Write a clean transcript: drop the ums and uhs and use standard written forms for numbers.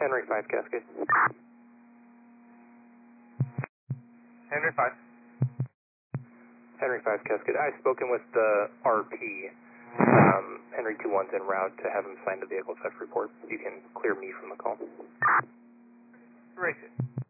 Henry 5 Cascade. Henry 5. Henry 5 Cascade. I've spoken with the RP. Henry 2-1's en route to have him sign the vehicle theft report. You can clear me from the call. Gracious.